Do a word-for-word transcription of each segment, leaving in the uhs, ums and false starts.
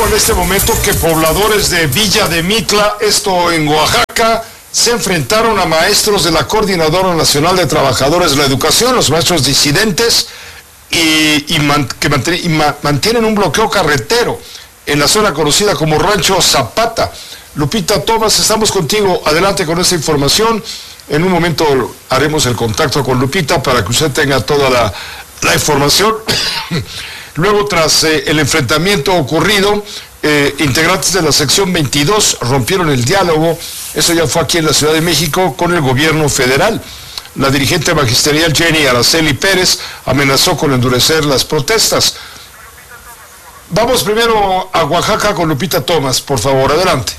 informo en este momento que pobladores de Villa de Mitla, esto en Oaxaca, se enfrentaron a maestros de la Coordinadora Nacional de Trabajadores de la Educación, los maestros disidentes, y, y, man, que mantiene, y ma, mantienen un bloqueo carretero en la zona conocida como Rancho Zapata. Lupita Tomás, estamos contigo. Adelante con esta información. En un momento haremos el contacto con Lupita para que usted tenga toda la, la información. Luego, tras eh, el enfrentamiento ocurrido, eh, integrantes de la sección veintidós rompieron el diálogo, eso ya fue aquí en la Ciudad de México, con el gobierno federal. La dirigente magisterial Jenny Araceli Pérez amenazó con endurecer las protestas. Vamos primero a Oaxaca con Lupita Tomás, por favor, adelante.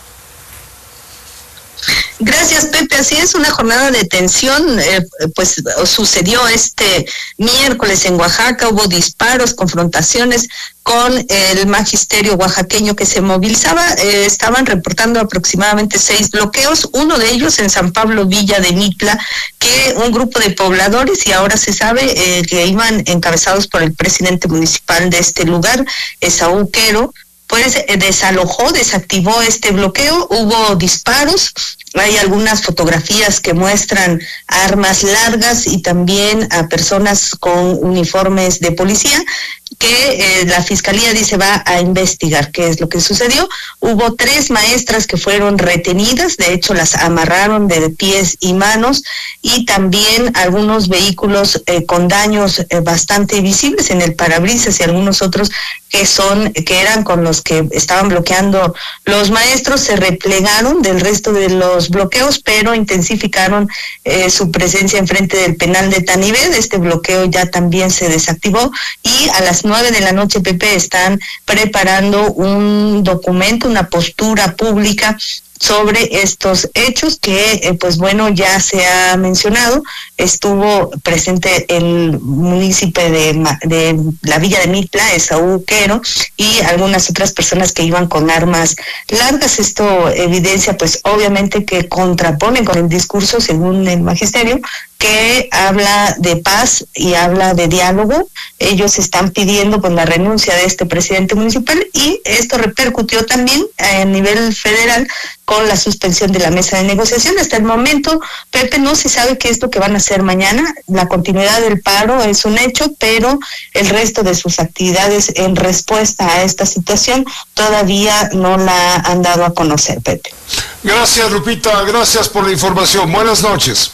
Gracias, Pepe. Así es, una jornada de tensión, eh, pues sucedió este miércoles en Oaxaca, hubo disparos, confrontaciones con el magisterio oaxaqueño que se movilizaba. Eh, estaban reportando aproximadamente seis bloqueos, uno de ellos en San Pablo Villa de Mitla, que un grupo de pobladores, y ahora se sabe eh, que iban encabezados por el presidente municipal de este lugar, Esaú Quero, pues eh, desalojó, desactivó este bloqueo, hubo disparos. Hay algunas fotografías que muestran armas largas y también a personas con uniformes de policía que eh, la fiscalía dice va a investigar qué es lo que sucedió. Hubo tres maestras que fueron retenidas, de hecho las amarraron de pies y manos, y también algunos vehículos eh, con daños eh, bastante visibles en el parabrisas y algunos otros que son que eran con los que estaban bloqueando los maestros. Se replegaron del resto de los bloqueos, pero intensificaron eh, su presencia enfrente del penal de Tanibed. Este bloqueo ya también se desactivó, y a las nueve de la noche, Pepe, están preparando un documento, una postura pública sobre estos hechos que, eh, pues bueno, ya se ha mencionado. Estuvo presente el municipio de, de la Villa de Mitla, Esaú Quero, y algunas otras personas que iban con armas largas. Esto evidencia, pues, obviamente que contrapone con el discurso, según el magisterio, que habla de paz y habla de diálogo. Ellos están pidiendo pues la renuncia de este presidente municipal, y esto repercutió también a nivel federal con la suspensión de la mesa de negociación. Hasta el momento, Pepe, no se sabe qué es lo que van a hacer mañana. La continuidad del paro es un hecho, pero el resto de sus actividades en respuesta a esta situación todavía no la han dado a conocer, Pepe. Gracias, Lupita, gracias por la información. Buenas noches.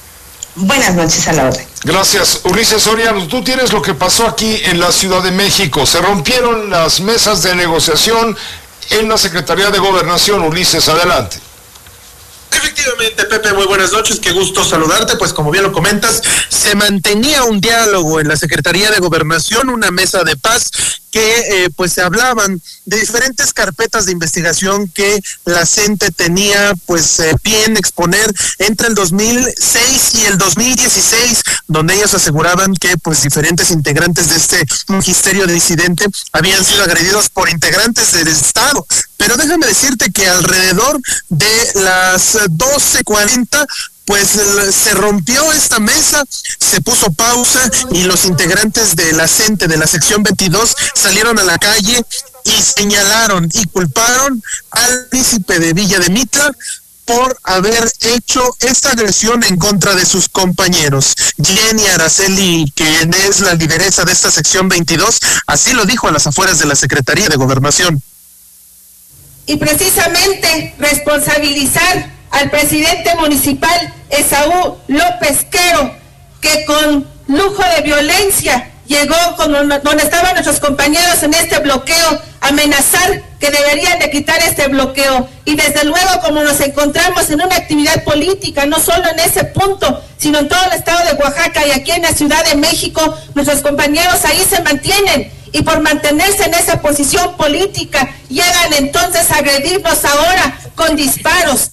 Buenas noches, a la orden. Gracias. Ulises Soriano, tú tienes lo que pasó aquí en la Ciudad de México. Se rompieron las mesas de negociación en la Secretaría de Gobernación. Ulises, adelante. Efectivamente, Pepe, muy buenas noches, qué gusto saludarte. Pues como bien lo comentas, se mantenía un diálogo en la Secretaría de Gobernación, una mesa de paz que eh, pues se hablaban de diferentes carpetas de investigación que la CENTE tenía pues eh, bien exponer entre el dos mil seis y el dos mil dieciséis, donde ellos aseguraban que pues diferentes integrantes de este magisterio disidente habían sido agredidos por integrantes del Estado. Pero déjame decirte que alrededor de las doce cuarenta pues se rompió esta mesa, se puso pausa y los integrantes de la CENTE de la sección veintidós salieron a la calle y señalaron y culparon al príncipe de Villa de Mitla por haber hecho esta agresión en contra de sus compañeros. Jenny Araceli, quien es la lideresa de esta sección veintidós, así lo dijo a las afueras de la Secretaría de Gobernación. Y precisamente responsabilizar al presidente municipal Esaú López Quero, que con lujo de violencia llegó con donde estaban nuestros compañeros en este bloqueo, amenazar que deberían de quitar este bloqueo. Y desde luego, como nos encontramos en una actividad política, no solo en ese punto, sino en todo el estado de Oaxaca y aquí en la Ciudad de México, nuestros compañeros ahí se mantienen, y por mantenerse en esa posición política, llegan entonces a agredirnos ahora con disparos.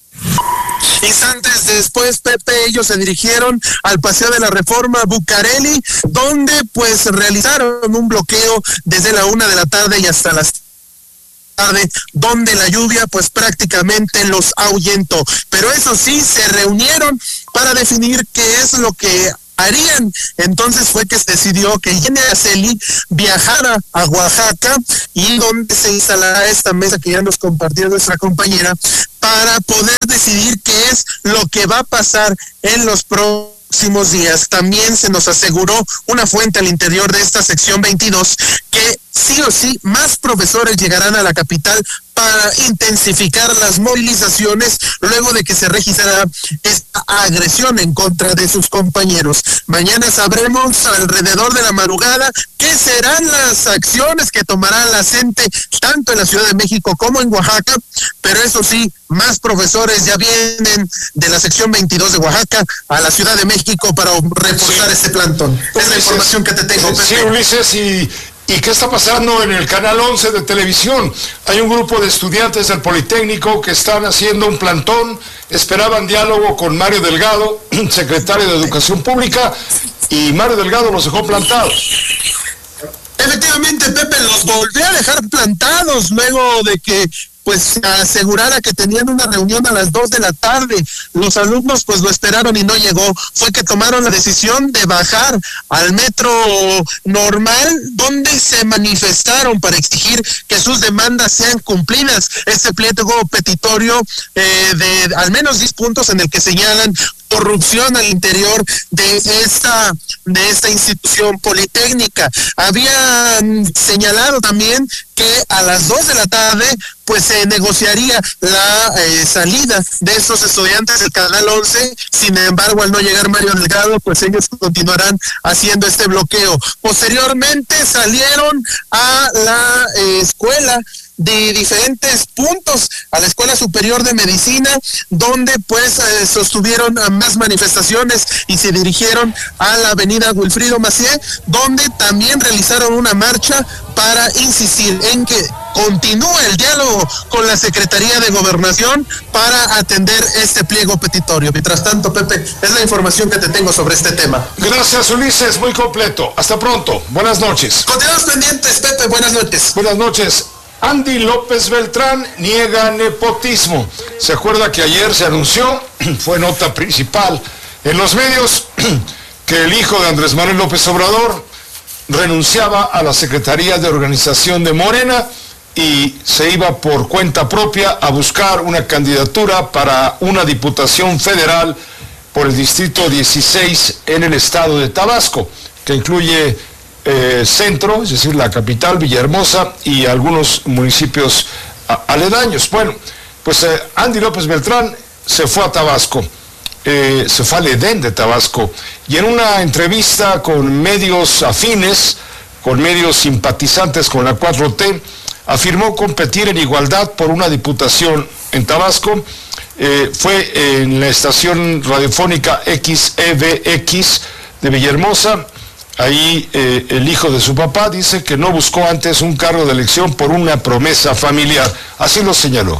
Instantes después, Pepe, ellos se dirigieron al Paseo de la Reforma Bucareli, donde pues realizaron un bloqueo desde la una de la tarde y hasta las tarde, donde la lluvia pues prácticamente los ahuyentó. Pero eso sí, se reunieron para definir qué es lo que harían. Entonces fue que se decidió que Jenny Araceli viajara a Oaxaca, y donde se instalará esta mesa que ya nos compartió nuestra compañera, para poder decidir qué es lo que va a pasar en los próximos días. También se nos aseguró una fuente al interior de esta sección veintidós que sí o sí más profesores llegarán a la capital para intensificar las movilizaciones luego de que se registrara esta agresión en contra de sus compañeros. Mañana sabremos alrededor de la madrugada qué serán las acciones que tomará la gente tanto en la Ciudad de México como en Oaxaca, pero eso sí, más profesores ya vienen de la sección veintidós de Oaxaca a la Ciudad de México para reforzar sí. este plantón. Es la información que te tengo, Pepe. Sí, Ulises, y... ¿Y qué está pasando en el Canal once de televisión? Hay un grupo de estudiantes del Politécnico que están haciendo un plantón, esperaban diálogo con Mario Delgado, secretario de Educación Pública, y Mario Delgado los dejó plantados. Efectivamente, Pepe, los volvió a dejar plantados luego de que pues se asegurara que tenían una reunión a las dos de la tarde. Los alumnos pues lo esperaron y no llegó. Fue que tomaron la decisión de bajar al metro normal, donde se manifestaron para exigir que sus demandas sean cumplidas. Este pliego petitorio eh, de al menos diez puntos en el que señalan corrupción al interior de esta de esta institución politécnica. Habían señalado también que a las dos de la tarde pues se negociaría la eh, salida de estos estudiantes del Canal once. Sin embargo, al no llegar Mario Delgado, pues ellos continuarán haciendo este bloqueo. Posteriormente salieron a la eh, escuela de diferentes puntos, a la Escuela Superior de Medicina, donde pues eh, sostuvieron más manifestaciones y se dirigieron a la avenida Wilfrido Macié, donde también realizaron una marcha para insistir en que continúe el diálogo con la Secretaría de Gobernación para atender este pliego petitorio. Mientras tanto, Pepe, es la información que te tengo sobre este tema. Gracias, Ulises, muy completo. Hasta pronto, buenas noches. Continuamos pendientes, Pepe, buenas noches. Buenas noches. Andy López Beltrán niega nepotismo. ¿Se acuerda que ayer se anunció, fue nota principal en los medios, que el hijo de Andrés Manuel López Obrador renunciaba a la Secretaría de Organización de Morena y se iba por cuenta propia a buscar una candidatura para una diputación federal por el distrito dieciséis en el estado de Tabasco, que incluye Eh, centro, es decir, la capital, Villahermosa, y algunos municipios a, aledaños. Bueno, pues eh, Andy López Beltrán se fue a Tabasco, eh, se fue al Edén de Tabasco, y en una entrevista con medios afines, con medios simpatizantes con la cuatro T, afirmó competir en igualdad por una diputación en Tabasco. Eh, fue en la estación radiofónica X E V X de Villahermosa. Ahí eh, el hijo de su papá dice que no buscó antes un cargo de elección por una promesa familiar. Así lo señaló.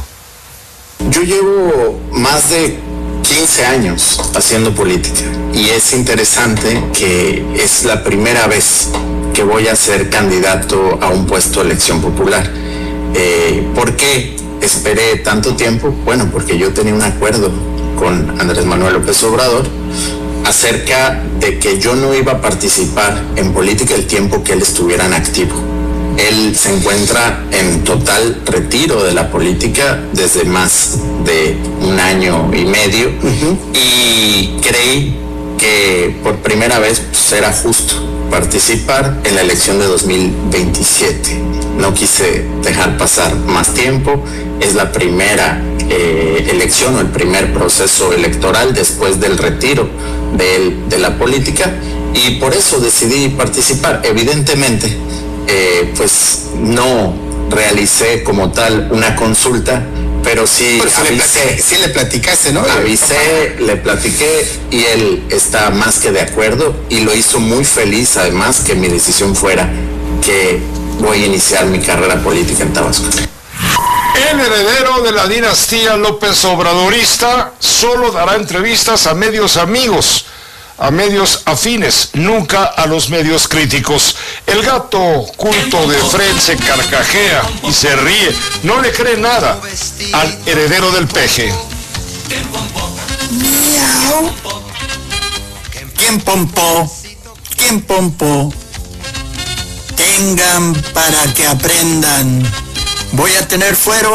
Yo llevo más de quince años haciendo política y es interesante que es la primera vez que voy a ser candidato a un puesto de elección popular. Eh, ¿Por qué esperé tanto tiempo? Bueno, porque yo tenía un acuerdo con Andrés Manuel López Obrador acerca de que yo no iba a participar en política el tiempo que él estuviera en activo. Él se encuentra en total retiro de la política desde más de un año y medio, uh-huh. y creí que por primera vez pues, era justo participar en la elección de dos mil veintisiete. No quise dejar pasar más tiempo. Es la primera eh, elección o el primer proceso electoral después del retiro de, él, de la política, y por eso decidí participar. Evidentemente, eh, pues no realicé como tal una consulta, pero sí pero avisé. Le sí le platicaste, ¿no? Avisé, le platiqué y él está más que de acuerdo y lo hizo muy feliz, además, que mi decisión fuera que voy a iniciar mi carrera política en Tabasco. El heredero de la dinastía López Obradorista solo dará entrevistas a medios amigos, a medios afines, nunca a los medios críticos. El gato culto de Fred se carcajea y se ríe, no le cree nada al heredero del peje. ¿Quién pompó? ¿Quién pompó? Tengan para que aprendan. Voy a tener fuero